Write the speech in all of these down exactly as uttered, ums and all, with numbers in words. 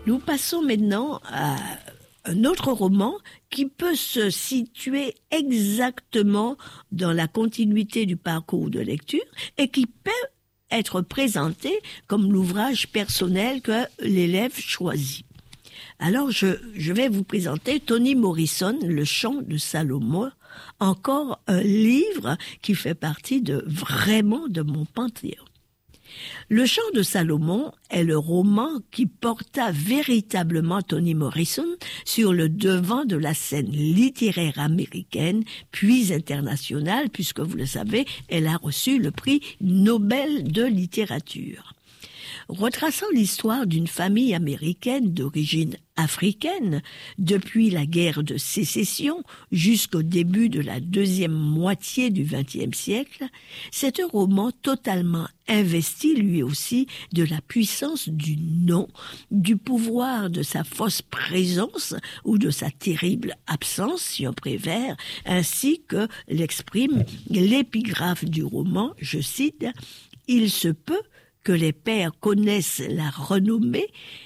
Nous passons maintenant à un autre roman qui peut se situer exactement dans la continuité du parcours de lecture et qui peut être présenté comme l'ouvrage personnel que l'élève choisit. Alors, je, je vais vous présenter Toni Morrison, Le Chant de Salomon, encore un livre qui fait partie de vraiment de mon panthéon. Le Chant de Salomon est le roman qui porta véritablement Toni Morrison sur le devant de la scène littéraire américaine, puis internationale, puisque vous le savez, elle a reçu le prix Nobel de littérature. Retraçant l'histoire d'une famille américaine d'origine africaine depuis la guerre de sécession jusqu'au début de la deuxième moitié du vingtième siècle, c'est un roman totalement investi lui aussi de la puissance du nom, du pouvoir de sa fausse présence ou de sa terrible absence, si on préfère, ainsi que l'exprime l'épigraphe du roman, je cite, « Il se peut que les pères connaissent la renommée,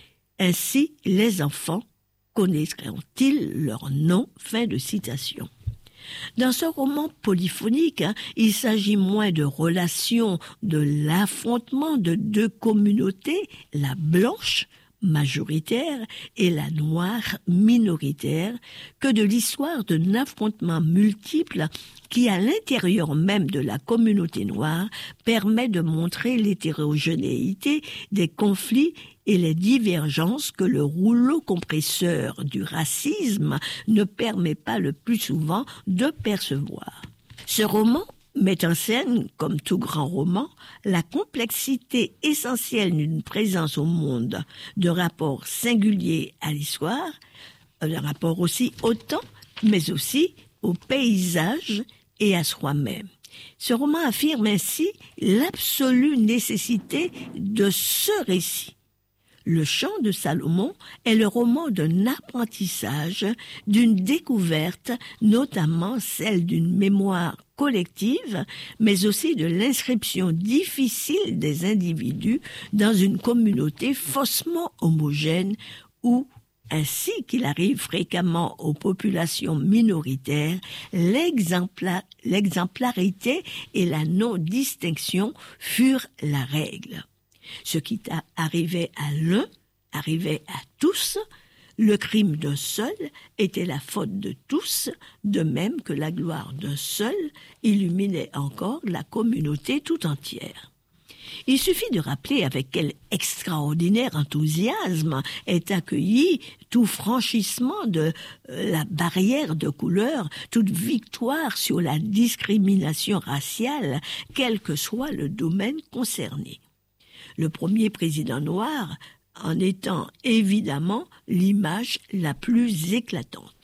ainsi les enfants connaîtront-ils leur nom ?» Fin de citation. Dans ce roman polyphonique, hein, il s'agit moins de relations, de l'affrontement de deux communautés, la blanche, majoritaire, et la noire, minoritaire, que de l'histoire d'un affrontement multiple qui, à l'intérieur même de la communauté noire, permet de montrer l'hétérogénéité des conflits et les divergences que le rouleau compresseur du racisme ne permet pas le plus souvent de percevoir. Ce roman met en scène, comme tout grand roman, la complexité essentielle d'une présence au monde, de rapports singuliers à l'histoire, de rapport aussi au temps, mais aussi au paysage et à soi-même. Ce roman affirme ainsi l'absolue nécessité de ce récit. Le Chant de Salomon est le roman d'un apprentissage, d'une découverte, notamment celle d'une mémoire collective, mais aussi de l'inscription difficile des individus dans une communauté faussement homogène où, ainsi qu'il arrive fréquemment aux populations minoritaires, l'exempla- l'exemplarité et la non-distinction furent la règle. Ce qui arrivait à l'un arrivait à tous. Le crime d'un seul était la faute de tous, de même que la gloire d'un seul illuminait encore la communauté tout entière. Il suffit de rappeler avec quel extraordinaire enthousiasme est accueilli tout franchissement de la barrière de couleur, toute victoire sur la discrimination raciale, quel que soit le domaine concerné. Le premier président noir en étant évidemment l'image la plus éclatante.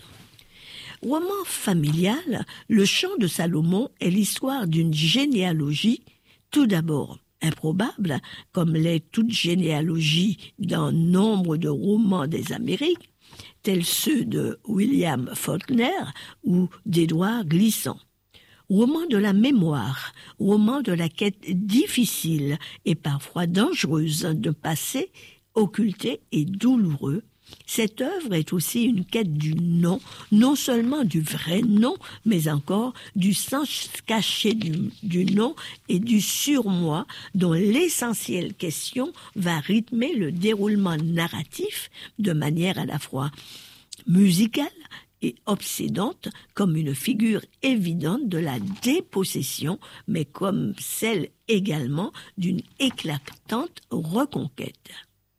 Roman familial, Le Chant de Salomon est l'histoire d'une généalogie, tout d'abord improbable, comme l'est toute généalogie dans nombre de romans des Amériques, tels ceux de William Faulkner ou d'Édouard Glissant. Roman de la mémoire, roman de la quête difficile et parfois dangereuse de passé, occulté et douloureux, cette œuvre est aussi une quête du nom, non seulement du vrai nom, mais encore du sens caché du, du nom et du surmoi, dont l'essentielle question va rythmer le déroulement narratif de manière à la fois musicale et obsédante, comme une figure évidente de la dépossession, mais comme celle également d'une éclatante reconquête.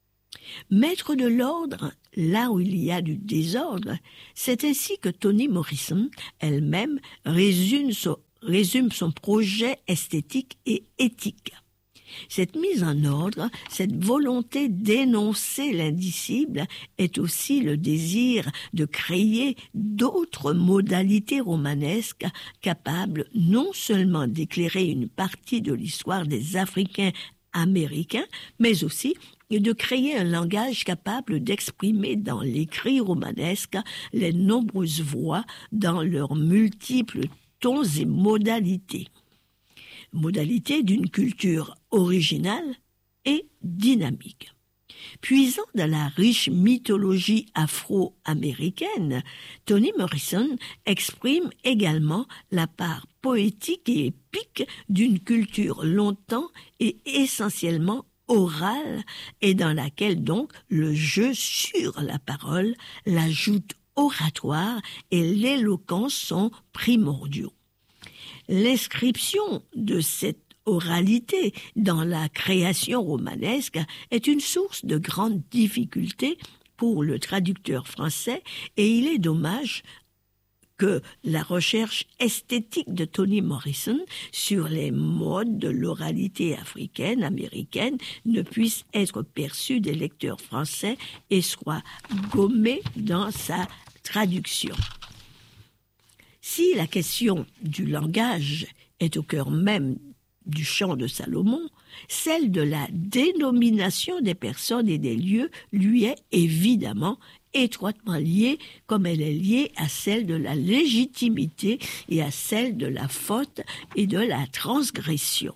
Maître de l'ordre, là où il y a du désordre, c'est ainsi que Toni Morrison elle-même résume son, résume son projet esthétique et éthique. Cette mise en ordre, cette volonté d'énoncer l'indicible est aussi le désir de créer d'autres modalités romanesques capables non seulement d'éclairer une partie de l'histoire des Africains américains, mais aussi de créer un langage capable d'exprimer dans l'écrit romanesque les nombreuses voix dans leurs multiples tons et modalités. Modalité d'une culture originale et dynamique. Puisant dans la riche mythologie afro-américaine, Toni Morrison exprime également la part poétique et épique d'une culture longtemps et essentiellement orale et dans laquelle donc le jeu sur la parole, l'ajout oratoire et l'éloquence sont primordiaux. L'inscription de cette oralité dans la création romanesque est une source de grande difficulté pour le traducteur français et il est dommage que la recherche esthétique de Toni Morrison sur les modes de l'oralité africaine, américaine, ne puisse être perçue des lecteurs français et soit gommée dans sa traduction. Si la question du langage est au cœur même du chant de Salomon, celle de la dénomination des personnes et des lieux lui est évidemment étroitement liée, comme elle est liée à celle de la légitimité et à celle de la faute et de la transgression.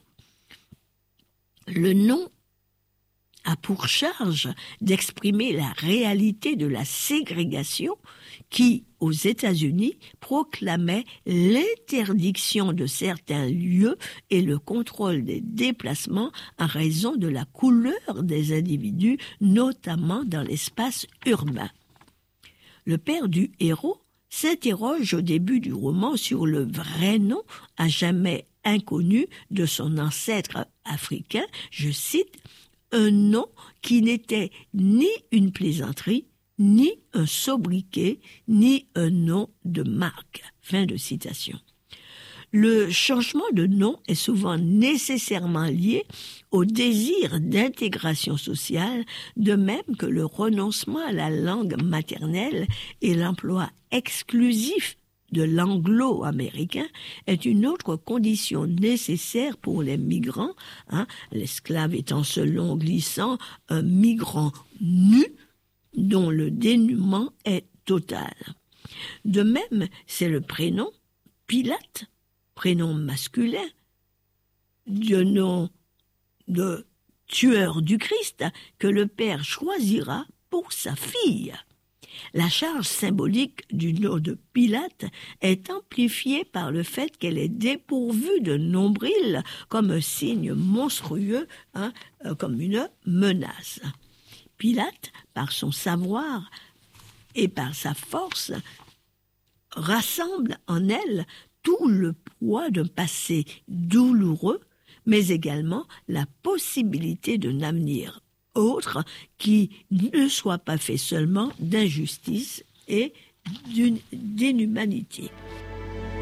Le nom a pour charge d'exprimer la réalité de la ségrégation qui, aux États-Unis, proclamait l'interdiction de certains lieux et le contrôle des déplacements en raison de la couleur des individus, notamment dans l'espace urbain. Le père du héros s'interroge au début du roman sur le vrai nom à jamais inconnu de son ancêtre africain, je cite, un nom qui n'était ni une plaisanterie, ni un sobriquet, ni un nom de marque. Fin de citation. Le changement de nom est souvent nécessairement lié au désir d'intégration sociale, de même que le renoncement à la langue maternelle et l'emploi exclusif de l'anglo-américain est une autre condition nécessaire pour les migrants, hein, l'esclave étant selon Glissant un migrant nu dont le dénuement est total. De même, c'est le prénom Pilate, prénom masculin, de nom de tueur du Christ que le père choisira pour sa fille. La charge symbolique du nom de Pilate est amplifiée par le fait qu'elle est dépourvue de nombril comme un signe monstrueux, hein, comme une menace. Pilate, par son savoir et par sa force, rassemble en elle tout le poids d'un passé douloureux, mais également la possibilité d'un avenir autre qui ne soit pas fait seulement d'injustice et d'une d'inhumanité.